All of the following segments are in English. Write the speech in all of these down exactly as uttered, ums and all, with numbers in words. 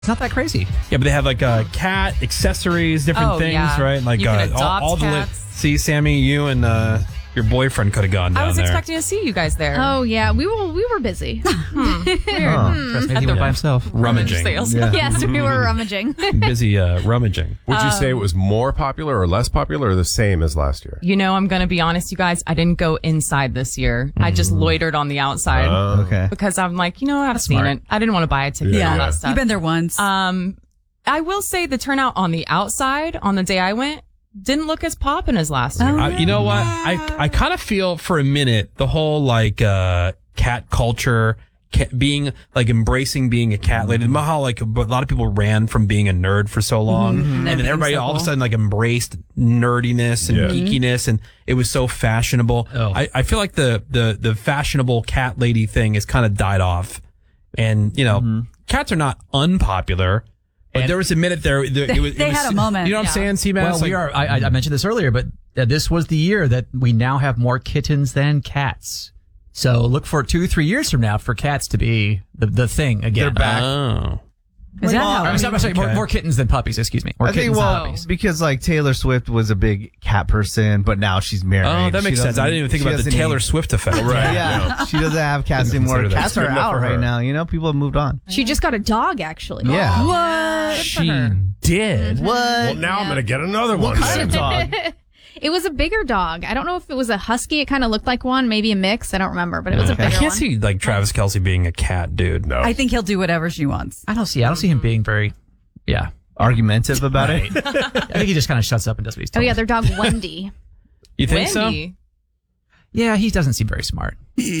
It's not that crazy. Yeah, but they have like uh, cat accessories, different Oh, things, yeah. right? Like You can uh, all, adopt all the li- cats. See, Sammy, you and uh, your boyfriend could have gone down I was there. expecting to see you guys there. Oh yeah, we were we were busy. Oh, maybe he went by himself. Rummaging. Sales. Yeah. Yes, we were rummaging. Busy uh, rummaging. Would you Um, say it was more popular or less popular or the same as last year? You know, I'm going to be honest, you guys. I didn't go inside this year. I just loitered on the outside Oh. Okay. because I'm like, you know, I've seen smart. it. I didn't want to buy a ticket and all Yeah. that stuff. You've been there once. Um, I will say the turnout on the outside on the day I went didn't look as poppin' as last year. I, you know what? I I kind of feel for a minute the whole like uh, cat culture, cat, being like embracing being a cat lady. You know how like a lot of people ran from being a nerd for so long, and then everybody all of a sudden like embraced nerdiness and Yeah. geekiness, and it was so fashionable. Oh. I, I feel like the the the fashionable cat lady thing has kind of died off, and you know, cats are not unpopular. But And- there was a minute there. there it was, They it was, had a moment. You know what I'm saying, C-Mass? Well, we are. I, I mentioned this earlier, but uh, this was the year that we now have more kittens than cats. So look for two, three years from now for cats to be the, the thing again. They're back. Oh. Is that how? I'm sorry, I'm sorry, more, Okay. more kittens than puppies. Excuse me. More I think, kittens than well, puppies. because like Taylor Swift was a big cat person, but now she's married. Oh, that She makes sense. doesn't- I didn't even think she about the doesn't Taylor need- Swift effect. Right. Yeah, she doesn't have cats Didn't anymore. consider that. Cats Good are enough out for right her. now. You know, people have moved on. She just got a dog, actually. Yeah. What? She did. What? Well, now I'm going to get another one. What kind of then. dog? It was a bigger dog. I don't know if it was a husky. It kind of looked like one, maybe a mix. I don't remember, but it was a I bigger can't one. see like Travis Kelce being a cat dude. No. I think he'll do whatever she wants. I don't see. I don't see him being very. Yeah. Argumentative about it. I think he just kind of shuts up and does what he's Oh told. yeah, their dog Wendy. You think Wendy. Yeah, he doesn't seem very smart.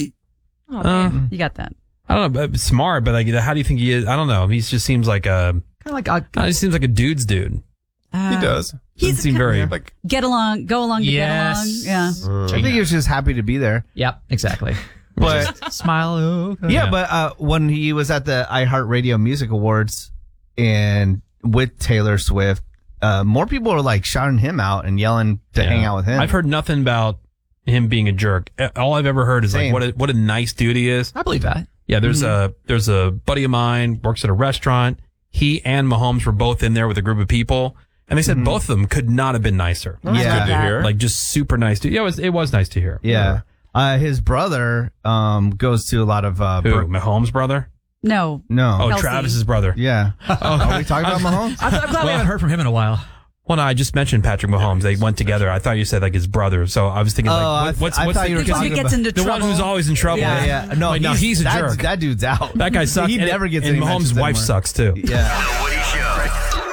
Oh, so? Uh, man. You got that. I don't know. but Smart, but like, how do you think he is? I don't know. He just seems like a. Kind of like. Uh, He seems like a dude's dude. He does. Doesn't seem very. Like, Get along, go along to Yes. get along. Yeah. I think he was just happy to be there. Yep. Exactly. But Smile. oh, okay. yeah, but uh, when he was at the iHeartRadio Music Awards and with Taylor Swift, uh, more people were like shouting him out and yelling to Yeah. hang out with him. I've heard nothing about him being a jerk. All I've ever heard is like Same. what a, what a nice dude he is. I believe that. Yeah, there's a there's a buddy of mine works at a restaurant. He and Mahomes were both in there with a group of people, and they said both of them could not have been nicer. that's Yeah. good to hear. Like just super nice dude. Yeah, it was it was nice to hear. Yeah. Uh, his brother um, goes to a lot of. Uh, Who? bur- Mahomes' brother? No. no. Oh, Kelce. Travis's brother. Yeah. Are we talking about Mahomes? I'm, I'm glad we haven't heard from him in a while. Well, no, I just mentioned Patrick Mahomes. They went together. I thght you said like his brother. So I was thinking Oh, like, I what, th- what's I what's thought the, you were Because he talking gets about- into the trouble. one who's always in trouble? Yeah, yeah. No, Like, no, he's a that, jerk. That dude's out. That guy sucks. He and, never gets and any Mahomes' mentions wife anymore. sucks too. Yeah. The Woody Show.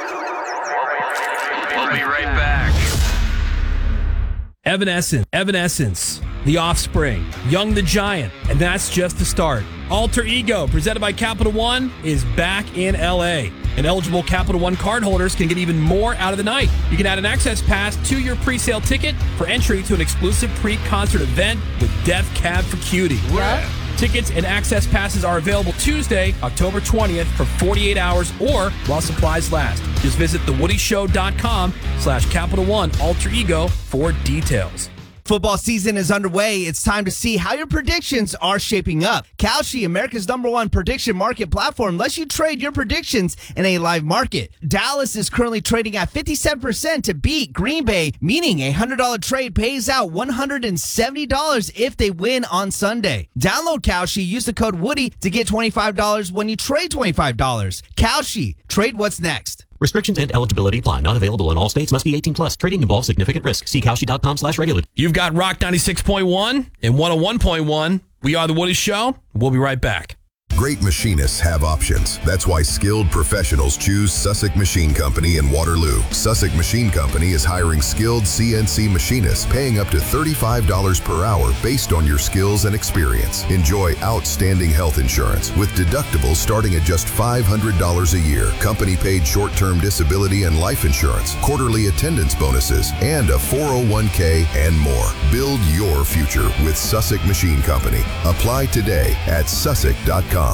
We'll be right back. Evanescence, Evanescence, The Offspring, Young the Giant, and that's just the start. Alter Ego, presented by Capital One, is back in L A. And eligible Capital One cardholders can get even more out of the night. You can add an access pass to your pre-sale ticket for entry to an exclusive pre-concert event with Death Cab for Cutie. Tickets and access passes are available Tuesday, October twentieth for forty-eight hours or while supplies last. Just visit the woody show dot com slash Capital One Alter Ego for details. Football season is underway. It's time to see how your predictions are shaping up. Kalshi, America's number one prediction market platform, lets you trade your predictions in a live market. Dallas is currently trading at fifty-seven percent to beat Green Bay, meaning a one hundred dollars trade pays out one hundred seventy dollars if they win on Sunday. Download Kalshi, use the code Woody to get twenty-five dollars when you trade twenty-five dollars. Kalshi, trade what's next. Restrictions and eligibility apply. Not available in all states. Must be eighteen plus. Trading involves significant risk. See Kalshi dot com slash regulated. You've got Rock ninety-six point one and one oh one point one. We are The Woody Show. We'll be right back. Great machinists have options. That's why skilled professionals choose Sussex Machine Company in Waterloo. Sussex Machine Company is hiring skilled C N C machinists, paying up to thirty-five dollars per hour based on your skills and experience. Enjoy outstanding health insurance with deductibles starting at just five hundred dollars a year, company-paid short-term disability and life insurance, quarterly attendance bonuses, and a four oh one k and more. Build your future with Sussex Machine Company. Apply today at Sussex dot com.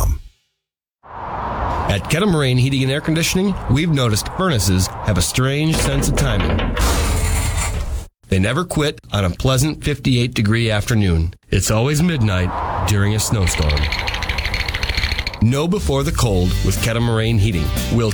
At Kettle Moraine Heating and Air Conditioning, we've noticed furnaces have a strange sense of timing. They never quit on a pleasant fifty-eight degree afternoon. It's always midnight during a snowstorm. Know before the cold with Catamaran Heating. We'll